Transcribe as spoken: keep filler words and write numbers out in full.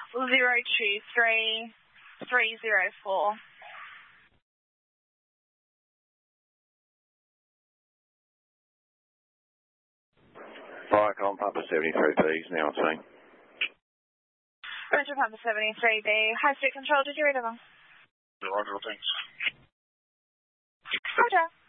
zero two three three zero four. Viacom, Papa seventy-three B is now on scene. Roger, Papa seventy-three B. High speed control, did you read it on? Roger, thanks. Roger.